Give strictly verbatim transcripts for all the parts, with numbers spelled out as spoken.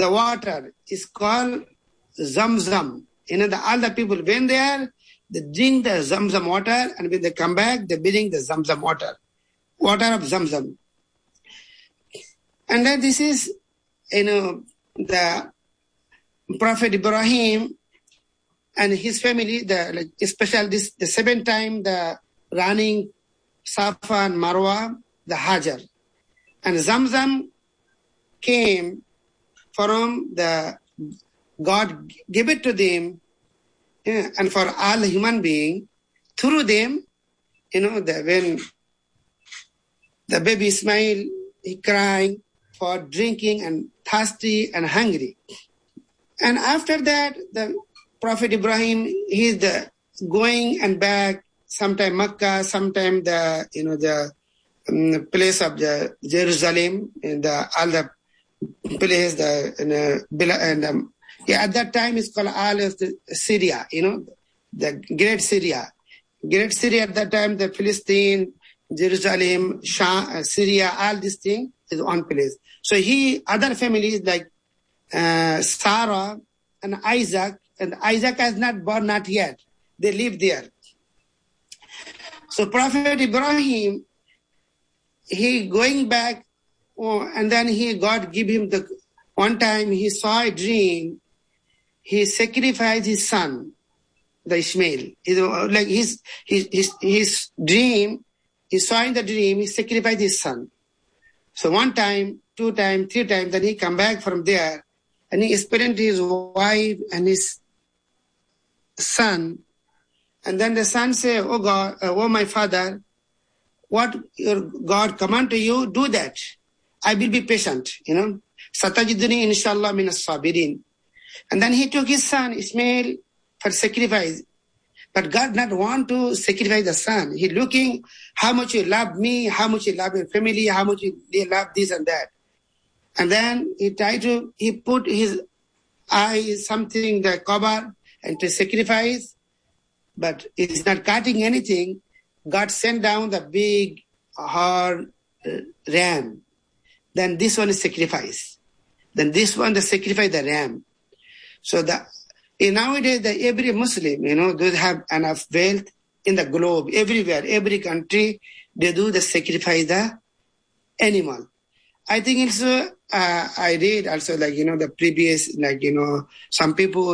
the water is called Zamzam. You know, the, all the people went there, they drink the Zamzam water, and when they come back, they bring the Zamzam water, water of Zamzam. And then this is, you know, the Prophet Ibrahim and his family, the like, especially this the seventh time the running Safa and Marwa, the Hajar. And Zamzam came from the God gave it to them, yeah, and for all human beings, through them, you know, the, when the baby Ismail, he crying for drinking and thirsty and hungry. And after that, the Prophet Ibrahim, he's the going and back, sometime Makkah, sometime the, you know, the um, place of the Jerusalem, and the, all the place, the, and, uh, and um, yeah, at that time it's called all of the Syria, you know, the Great Syria. Great Syria at that time, the Philistine, Jerusalem, Shah, Syria, all these things is one place. So he, other families like uh, Sarah and Isaac, and Isaac has not born, not yet. They live there. So Prophet Ibrahim, he going back, oh, and then he, God give him the, one time he saw a dream, he sacrificed his son, the Ishmael. He, like his, his, his, his dream, he saw in the dream, he sacrificed his son. So one time, two times, three times, then he come back from there, and he explained to his wife and his son. And then the son say, oh God, uh, oh my father, what your God command to you, do that. I will be patient, you know. Satajiduni inshallah minas sabirin. And then he took his son, Ismail, for sacrifice. But God not want to sacrifice the son. He looking how much you love me, how much you love your family, how much you they love this and that. And then he tried to, he put his eye, something, the cover, and to sacrifice. But it's not cutting anything. God sent down the big hard uh, ram. Then this one is sacrifice. Then this one, the sacrifice the ram. So the in nowadays, the every Muslim, you know, they have enough wealth in the globe, everywhere, every country, they do the sacrifice the animal. I think it's, uh, I read also like, you know, the previous, like, you know, some people,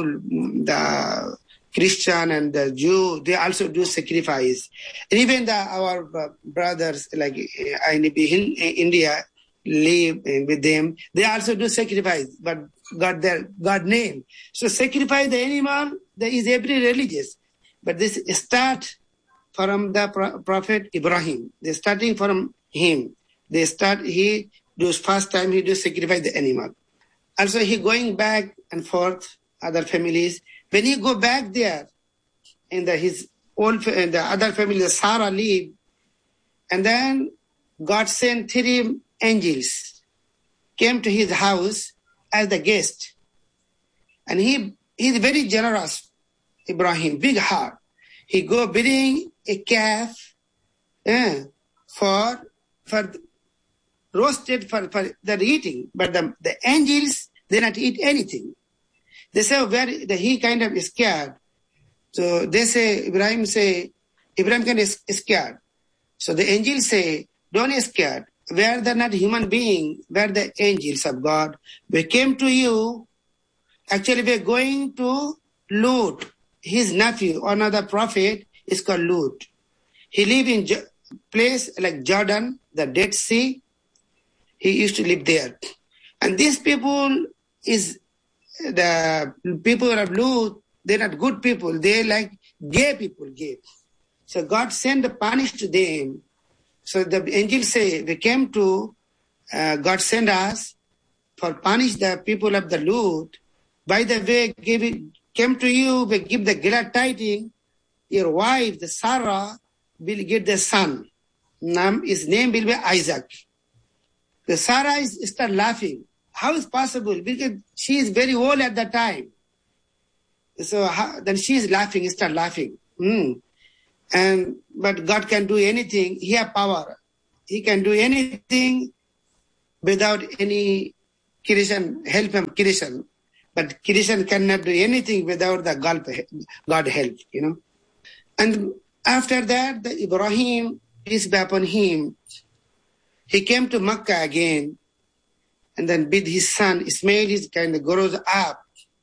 the Christian and the Jew, they also do sacrifice. And even the, our brothers, like in India, live with them, they also do sacrifice, but got their God name. So sacrifice the animal, there is every religious. But this start from the Prophet Ibrahim. They starting from him. They start, he does first time he does sacrifice the animal. Also he going back and forth, other families. When he go back there, in the, his old, in the other family, the Sarah live, and then God sent three angels, came to his house as the guest. And he he's very generous, Ibrahim, big heart. He go bring a calf yeah, for for roasted for, for the eating. But the, the angels, they not eat anything. They say, very, the, he kind of is scared. So they say, Ibrahim say, Ibrahim kind of is scared. So the angels say, don't be scared. We are the not human being. We are the angels of God. We came to you. Actually, we are going to Lut. His nephew, another prophet, is called Lut. He lived in a place like Jordan, the Dead Sea. He used to live there. And these people is the people of Lut. They're not good people. They're like gay people, gay. So God sent the punish to them. So the angels say, we came to, uh, God sent us for punish the people of the Lut. By the way, give it, came to you, we give the glad tidings. Your wife, the Sarah, will get the son. Name, his name will be Isaac. The Sarah is start laughing. How is possible? Because she is very old at that time. So how, then she is laughing, start laughing. Mm. And but God can do anything. He has power. He can do anything without any Christian, help him, Christian. But Christian cannot do anything without the God, God help, you know. And after that, the Ibrahim, peace be upon him, he came to Makkah again, and then with his son Ismail, he kind of grows up.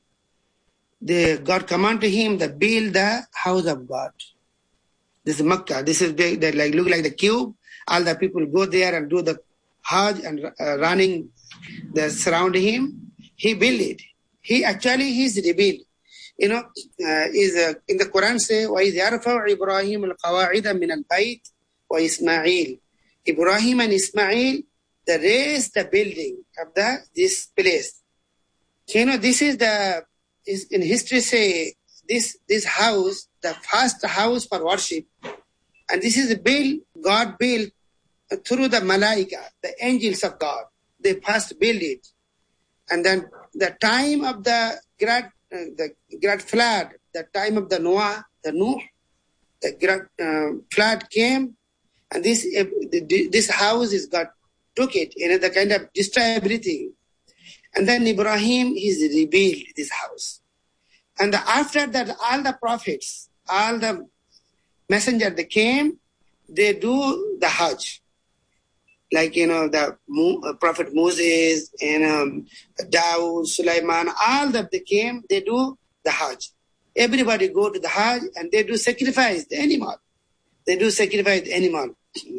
The God commanded him to build the house of God. This is Makkah. This is big, that like look like the cube. All the people go there and do the Hajj and uh, running the surround him. He built it. He actually he's rebuilt. You know, uh, is uh, in the Quran say, "Wa iz yarfa'u Ibrahim al-qawa'ida min al-bayt wa Ismail." Ibrahim and Ismail, they raised the building of the this place. So, you know, this is the is in history say this this house, the first house for worship, and this is built God built through the Malaika, the angels of God. They first built it, and then the time of the great uh, the great flood, the time of the Noah, the Nuh, the great uh, flood came, and this uh, this house is God took it, you know, the kind of destroy everything, and then Ibrahim he's rebuilt this house, and the, after that all the prophets, all the messengers they came, they do the Hajj. Like, you know, the uh, Prophet Moses and um, Dawood, Sulaiman, all that they came, they do the Hajj. Everybody go to the Hajj and they do sacrifice the animal. They do sacrifice the animal.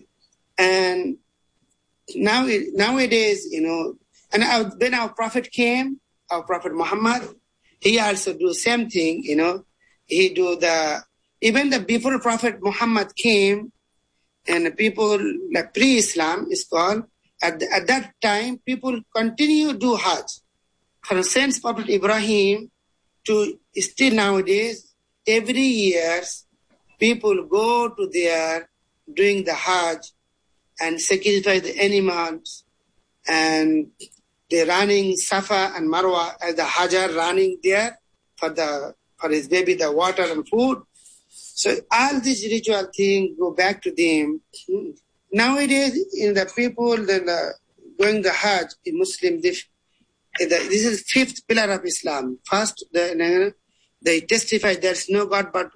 And now nowadays, you know, and our, when our Prophet came, our Prophet Muhammad, he also do same thing, you know. He do the, even the before Prophet Muhammad came, and people, like pre-Islam is called, at, the, at that time, people continue to do Hajj. From since Prophet Ibrahim to still nowadays, every year, people go to there doing the Hajj and sacrifice the animals, and they're running Safa and Marwa as the Hajar running there for the for his baby, the water and food. So all these ritual things go back to them. Nowadays, in the people that are going the Hajj, in Muslim, this, this is fifth pillar of Islam. First, the, they testify there's no God but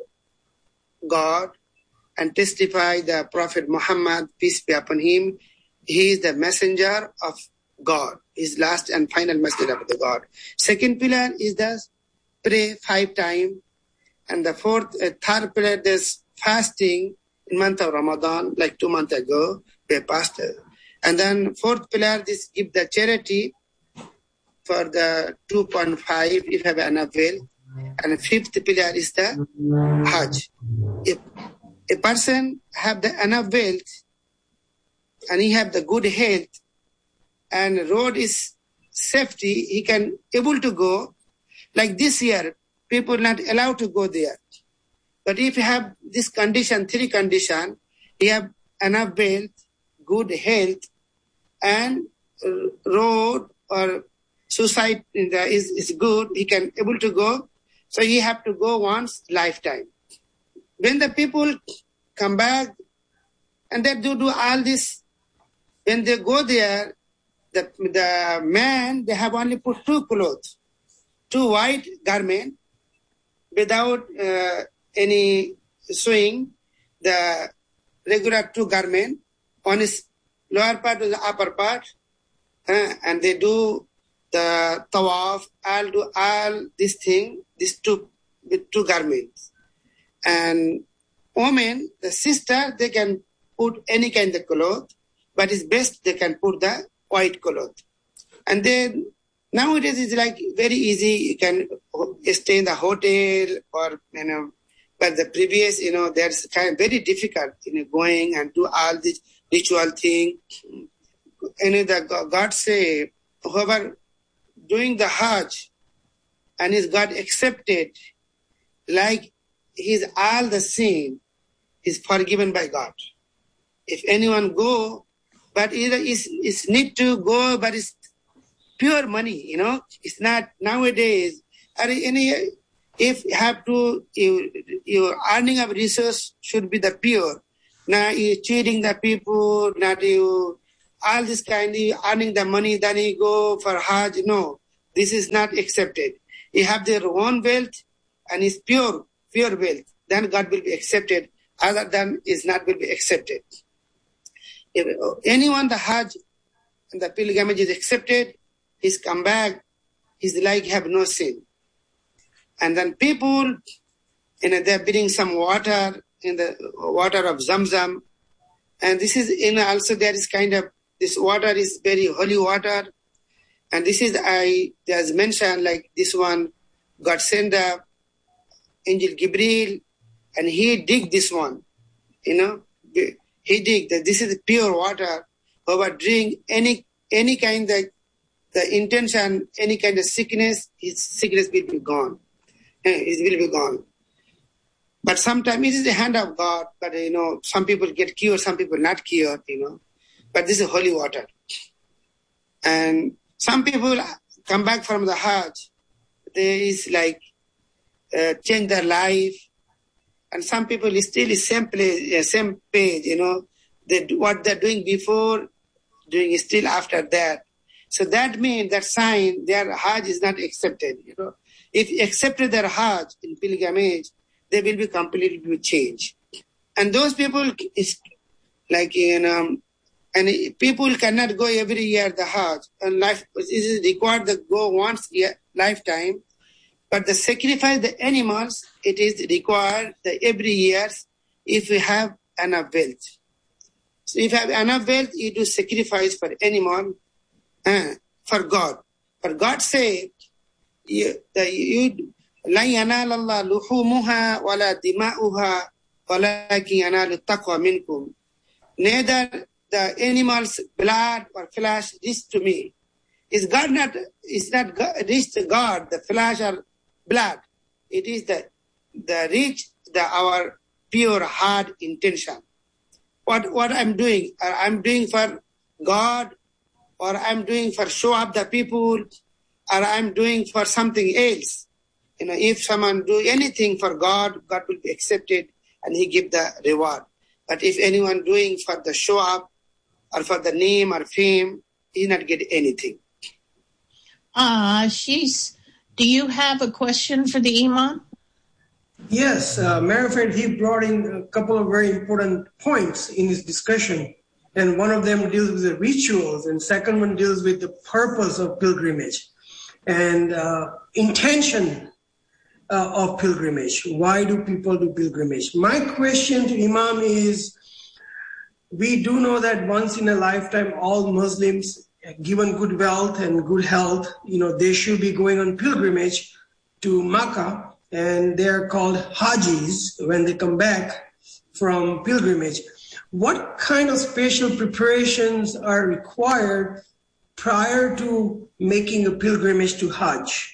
God, and testify the Prophet Muhammad, peace be upon him, he is the messenger of God, his last and final messenger of the God. Second pillar is the pray five times. And the fourth, uh, third pillar, there's fasting in month of Ramadan, like two months ago, we passed. And then fourth pillar, this give the charity for the two point five if you have enough wealth. And fifth pillar is the Hajj. If a person have the enough wealth and he have the good health and road is safety, he can able to go. Like this year, people not allowed to go there. But if you have this condition, three condition, you have enough wealth, good health, and road or suicide is, is good, he can able to go. So he have to go once lifetime. When the people come back and they do, do all this, when they go there, the, the man, they have only put two clothes, two white garments, without uh, any sewing, the regular two garment, one is lower part to the upper part, uh, and they do the tawaf, I'll do all this thing, these two, with two garments. And women, the sister, they can put any kind of cloth, but it's best they can put the white cloth. And then nowadays it's like very easy. You can stay in the hotel or, you know, but the previous, you know, there's kind of very difficult, you know, going and do all this ritual thing. You know, the God say, whoever doing the Hajj and is God accepted, like he's all the sin, is forgiven by God. If anyone go, but either is is need to go, but it's pure money, you know. It's not nowadays. Any if you have to, you, your earning of resource should be the pure. Now you cheating the people, not you all this kind of earning the money, then he go for Hajj. No, this is not accepted. You have their own wealth and it's pure, pure wealth. Then God will be accepted. Other than is not will be accepted. If anyone the Hajj and the pilgrimage is accepted, he's come back, he's like have no sin. And then people, you know, they're bringing some water in the water of Zamzam. And this is, you know, also there is kind of, this water is very holy water. And this is, I, as mentioned, like this one, God sent the angel Gabriel, and he dig this one, you know, he dig that this is pure water. Whoever drink any, any kind of, the intention, any kind of sickness, his sickness will be gone. It will be gone. But sometimes it is the hand of God, but you know, some people get cured, some people not cured, you know, but this is holy water. And some people come back from the Hajj, they is like, uh, change their life. And some people is still the same place, uh, same page, you know, they do what they're doing before, doing still after that. So that means, that sign, their Hajj is not accepted, you know. If accepted their Hajj in pilgrimage, they will be completely changed. And those people is like, you know, and people cannot go every year the Hajj. And life it is required to go once a lifetime. But the sacrifice the animals, it is required the every year if we have enough wealth. So if you have enough wealth, you do sacrifice for animal uh, for God. For God say, you, the, you لا ينال الله لحومها ولا دماؤها ولكن ينال التقوى منكم. Neither the animals' blood or flesh reach to me. Is God not? Is not reach to God the flesh or blood? It is the the reach the our pure heart intention. What what I'm doing? I'm doing for God, or I'm doing for show up the people, or I'm doing for something else. You know, if someone do anything for God, God will be accepted and he give the reward. But if anyone doing for the show up or for the name or fame, he not get anything. Uh, she's, do you have a question for the Imam? Yes, uh, matter of fact, he brought in a couple of very important points in his discussion. And one of them deals with the rituals, and second one deals with the purpose of pilgrimage and uh, intention Uh, of pilgrimage. Why do people do pilgrimage? My question to Imam is, we do know that once in a lifetime, all Muslims, given good wealth and good health, you know, they should be going on pilgrimage to Makkah, and they're called Hajis when they come back from pilgrimage. What kind of special preparations are required prior to making a pilgrimage to Hajj?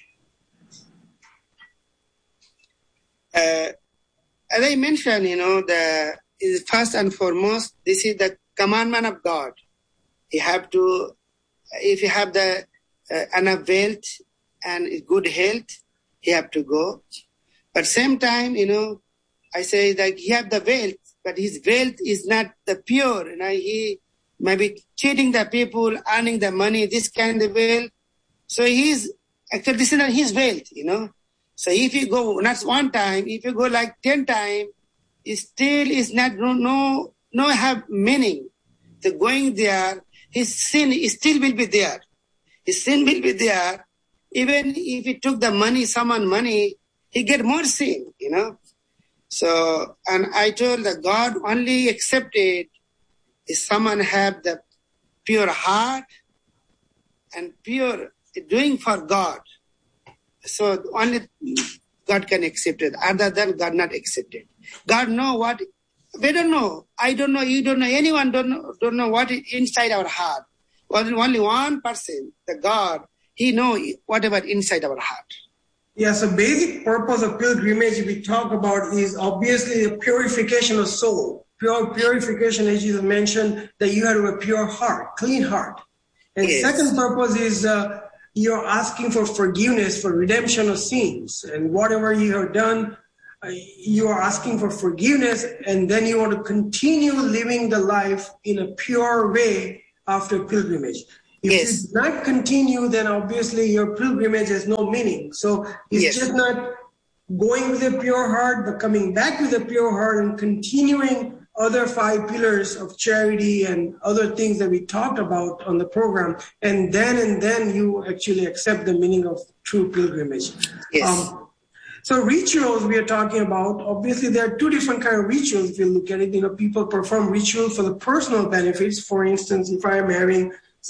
Uh, as I mentioned, you know, the is first and foremost, this is the commandment of God. You have to, if you have the uh, enough wealth and good health, you have to go. But same time, you know, I say like he have the wealth, but his wealth is not the pure. You know, he maybe cheating the people, earning the money, this kind of wealth. So he's actually this is not his wealth, you know. So if you go not one time, if you go like ten times, it still is not no no no have meaning. The going there, his sin still will be there. His sin will be there. Even if he took the money, someone money, he get more sin, you know. So and I told that God only accepted if someone have the pure heart and pure doing for God. So only God can accept it. Other than God not accept it. God know what we don't know. I don't know. You don't know. Anyone don't know. Don't know what is inside our heart. Only one person, the God, He know whatever inside our heart. Yes, the basic purpose of pilgrimage we talk about is obviously the purification of soul. Pure purification, as you mentioned, that you have a pure heart, clean heart. And yes. Second purpose is. Uh, You're asking for forgiveness, for redemption of sins. And whatever you have done, uh, you are asking for forgiveness. And then you want to continue living the life in a pure way after pilgrimage. If Yes. you do not continue, then obviously your pilgrimage has no meaning. So it's Yes. just not going with a pure heart, but coming back with a pure heart and continuing other five pillars of charity and other things that we talked about on the program. And then and then you actually accept the meaning of true pilgrimage. Yes. Um, so rituals we are talking about, obviously there are two different kind of rituals if you look at it. You know, people perform rituals for the personal benefits. For instance, if I am having